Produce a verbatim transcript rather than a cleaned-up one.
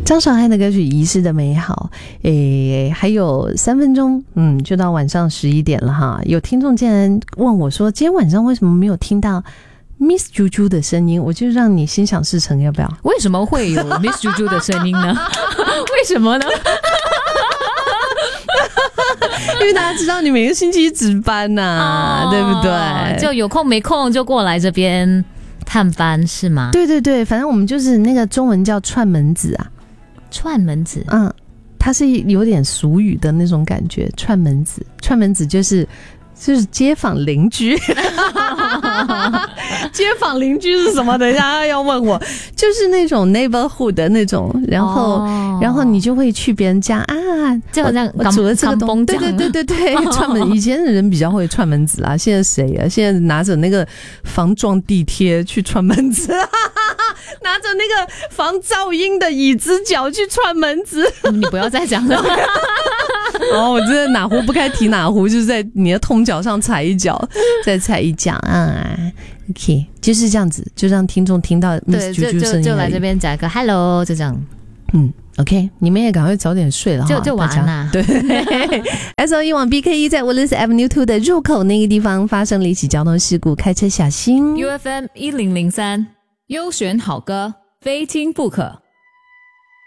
张韶涵的歌曲《遗失的美好》，诶，还有三分钟，嗯，就到晚上十一点了哈。有听众竟然问我说，今天晚上为什么没有听到 Miss 啾啾的声音？我就让你心想事成，要不要？ 为什么会有 Miss 啾啾的声音呢？为什么呢？ 因为大家知道你每个星期值班呐、啊哦，对不对？ 就有空没空就过来这边探班是吗？ 对对对，反正我们就是那个中文叫串门子啊， 串门子， 嗯，它是有点俗语的那种感觉。串门子，串门子就是就是街坊邻居。街坊邻居是什么？等一下要问我，就是那种 neighborhood 的那种，然后、哦、然后你就会去别人家啊， 就好像我煮了这个东西，对对对对对，串门。以前的人比较会串门子啊，现在谁啊？现在拿着那个防撞地贴去串门子，拿着那个防噪音的椅子脚去串门子。 你不要再讲了。 哦，我真的哪壶不开提哪壶，就是在你的痛脚上踩一脚，再踩一脚啊。OK， 就是这样子，就让听众听到 Miss 啾啾声音， 就来这边讲个 Hello， 就这样。 嗯 ，OK， 你们也赶快早点睡了哈， 就就晚安啦。 对 ，S O E 往 B K 一在 Woodlands Avenue 二的入口那个地方发生了一起交通事故，开车小心。 U F M 一零零三，优选好歌，非听不可。